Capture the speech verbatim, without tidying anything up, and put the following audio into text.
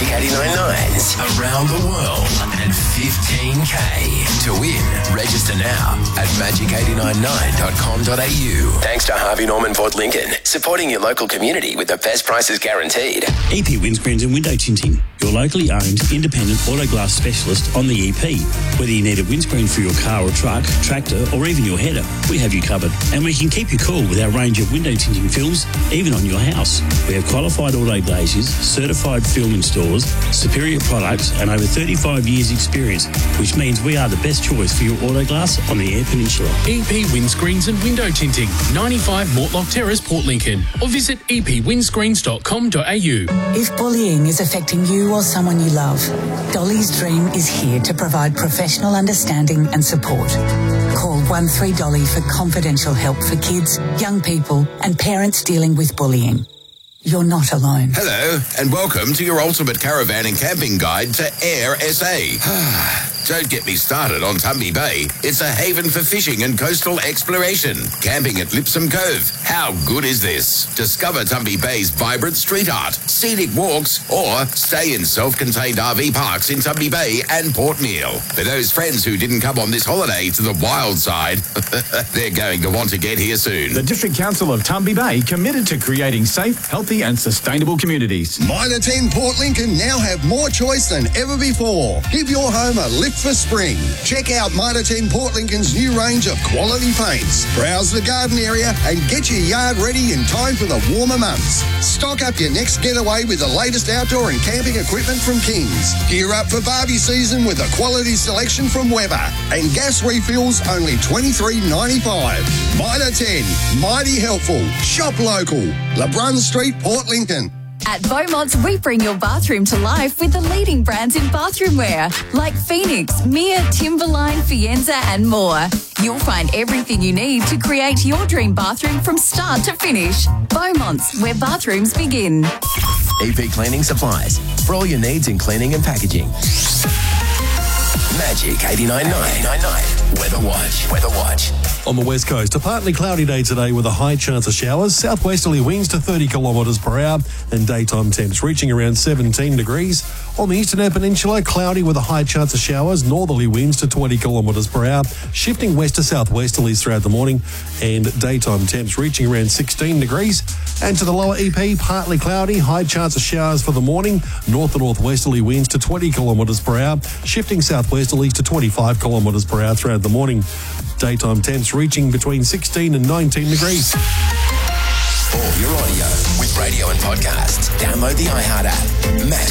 Magic eighty-nine point nine's around the world at fifteen K. To win, register now at magic eight nine nine dot com dot a u. Thanks to Harvey Norman Ford Lincoln, supporting your local community with the best prices guaranteed. E P Windscreens and Window Tinting, your locally owned independent auto glass specialist on the E P. Whether you need a windscreen for your car or truck, tractor or even your header, we have you covered. And we can keep you cool with our range of window tinting films, even on your house. We have qualified auto glazers, certified film installers, superior products and over thirty-five years experience, which means we are the best choice for your auto glass on the Eyre Peninsula. E P Windscreens and Window Tinting, ninety-five Mortlock Terrace, Port Lincoln, or visit e p windscreens dot com dot a u. If bullying is affecting you or someone you love, Dolly's Dream is here to provide professional understanding and support. Call one three Dolly for confidential help for kids, young people and parents dealing with bullying. You're not alone. Hello, and welcome to your ultimate caravan and camping guide to Eyre S A. Don't get me started on Tumby Bay. It's a haven for fishing and coastal exploration. Camping at Lipsome Cove. How good is this? Discover Tumby Bay's vibrant street art, scenic walks, or stay in self-contained R V parks in Tumby Bay and Port Neale. For those friends who didn't come on this holiday to the wild side, they're going to want to get here soon. The District Council of Tumby Bay committed to creating safe, healthy and sustainable communities. Mitre ten Port Lincoln now have more choice than ever before. Give your home a lift for spring. Check out Mitre ten Port Lincoln's new range of quality paints. Browse the garden area and get your yard ready in time for the warmer months. Stock up your next getaway with the latest outdoor and camping equipment from Kings. Gear up for barbie season with a quality selection from Weber. And gas refills only twenty-three ninety-five. Mitre ten, mighty helpful. Shop local. LeBrun Street, Port Lincoln. At Beaumont's, we bring your bathroom to life with the leading brands in bathroom wear, like Phoenix, Mia, Timberline, Fienza and more. You'll find everything you need to create your dream bathroom from start to finish. Beaumont's, where bathrooms begin. E P Cleaning Supplies, for all your needs in cleaning and packaging. Magic eighty-nine point nine. Weather Watch. Weather Watch. On the west coast, a partly cloudy day today with a high chance of showers, southwesterly winds to thirty kilometres per hour and daytime temps reaching around seventeen degrees. On the eastern Eyre Peninsula, cloudy with a high chance of showers, northerly winds to twenty kilometres per hour, shifting west to southwesterlies throughout the morning and daytime temps reaching around sixteen degrees. And to the lower E P, partly cloudy, high chance of showers for the morning, north to northwesterly winds to twenty kilometres per hour, shifting southwesterlies to twenty-five kilometres per hour throughout the morning. Daytime temps reaching between sixteen and nineteen degrees. For your audio with radio and podcasts, download the iHeart app. Magic.